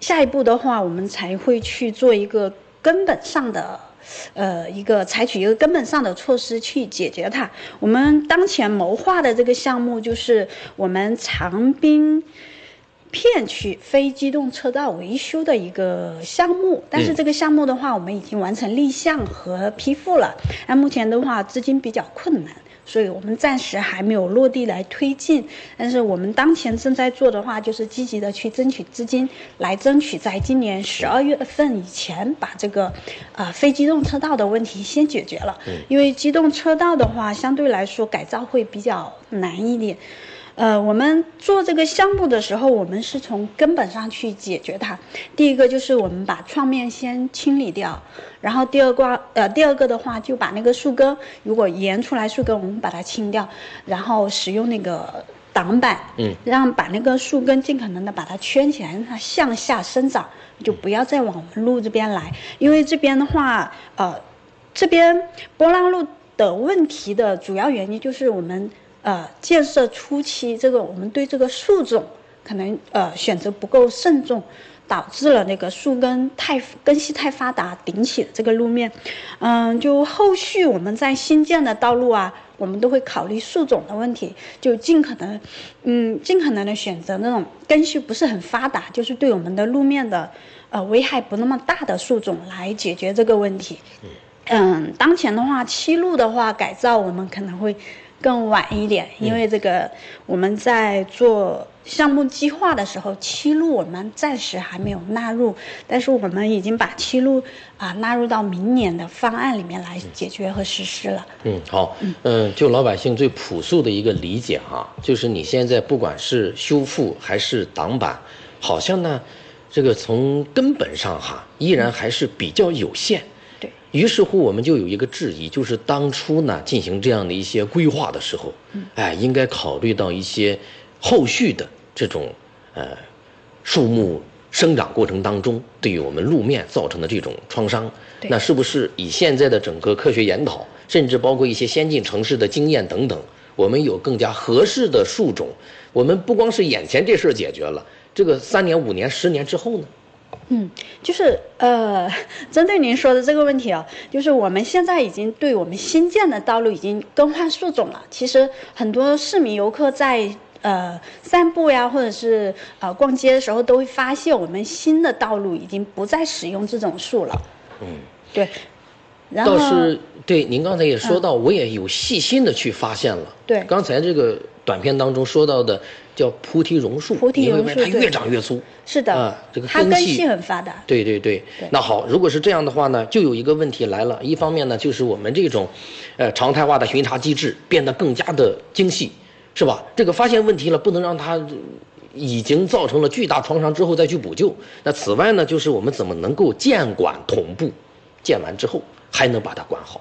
下一步的话，我们才会去做一个根本上的。采取一个根本上的措施去解决它。我们当前谋划的这个项目就是我们长滨片区非机动车道维修的一个项目，但是这个项目的话，我们已经完成立项和批复了。那目前的话，资金比较困难。所以我们暂时还没有落地来推进，但是我们当前正在做的话，就是积极的去争取资金，来争取在今年12月份以前把这个非机动车道的问题先解决了。因为机动车道的话，相对来说改造会比较难一点。我们做这个项目的时候，我们是从根本上去解决它。第一个就是我们把创面先清理掉，然后第二个的话就把那个树根，如果延出来树根，我们把它清掉，然后使用那个挡板，让把那个树根尽可能的把它圈起来，让它向下生长，就不要再往我们路这边来。因为这边的话，这边波浪路的问题的主要原因就是我们。建设初期，这个我们对这个树种可能选择不够慎重，导致了那个树根系太发达，顶起了这个路面。就后续我们在新建的道路啊，我们都会考虑树种的问题，就尽可能的选择那种根系不是很发达，就是对我们的路面的危害不那么大的树种来解决这个问题。当前的话，七路的话改造我们可能会更晚一点，因为这个我们在做项目计划的时候，7路我们暂时还没有纳入，但是我们已经把7路纳入到明年的方案里面来解决和实施了。 好，就老百姓最朴素的一个理解哈，就是你现在不管是修复还是挡板，好像呢，这个从根本上哈，依然还是比较有限。于是乎，我们就有一个质疑，就是当初呢进行这样的一些规划的时候，应该考虑到一些后续的这种树木生长过程当中对于我们路面造成的这种创伤。那是不是以现在的整个科学研讨，甚至包括一些先进城市的经验等等，我们有更加合适的树种？我们不光是眼前这事儿解决了，这个3年、5年、10年之后呢？ 就是针对您说的这个问题就是我们现在已经对我们新建的道路已经更换树种了。其实很多市民游客在散步呀，或者是逛街的时候，都会发现我们新的道路已经不再使用这种树了。对。然后倒是对您刚才也说到，我也有细心的去发现了。 对， 刚才这个短片当中说到的叫菩提榕树，你会发现它越长越粗。 是的，这个它根系很发达。 对。那好，如果是这样的话呢，就有一个问题来了。一方面呢，就是我们这种常态化的巡查机制变得更加的精细，是吧？这个发现问题了，不能让它已经造成了巨大创伤之后再去补救。那此外呢，就是我们怎么能够建管同步，建完之后还能把它管好。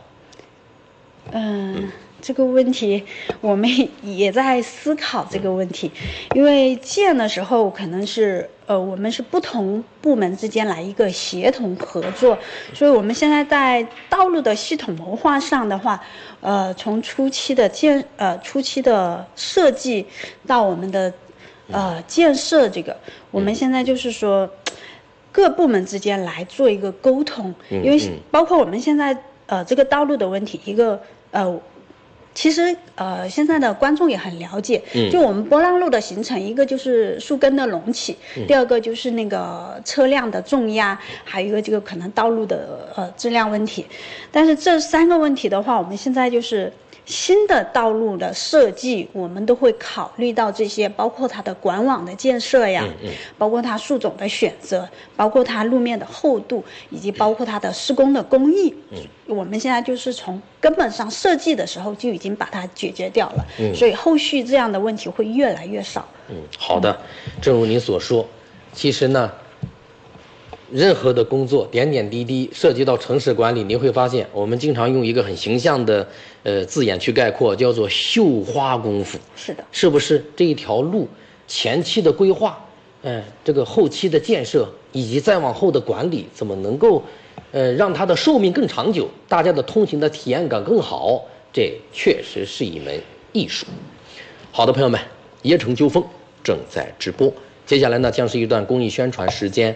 这个问题我们也在思考这个问题，因为建的时候可能是我们是不同部门之间来一个协同合作，所以我们现在在道路的系统谋划上的话，从初期的设计到我们的建设，这个我们现在就是说各部门之间来做一个沟通，因为包括我们现在这个道路的问题，一个其实现在的观众也很了解，就我们波浪路的形成，一个就是树根的隆起，第二个就是那个车辆的重压，还有一个这个可能道路的质量问题。但是这3个问题的话，我们现在就是新的道路的设计，我们都会考虑到这些，包括它的管网的建设呀，包括它树种的选择，包括它路面的厚度，以及包括它的施工的工艺。我们现在就是从根本上设计的时候就已经把它解决掉了，所以后续这样的问题会越来越少。 好的，正如您所说，其实呢，任何的工作点点滴滴涉及到城市管理，您会发现我们经常用一个很形象的字眼去概括，叫做绣花功夫。 是的， 是不是这一条路前期的规划，这个后期的建设以及再往后的管理，怎么能够让它的寿命更长久，大家的通行的体验感更好，这确实是一门艺术。好的，朋友们，野城纠锋正在直播，接下来呢将是一段公益宣传时间。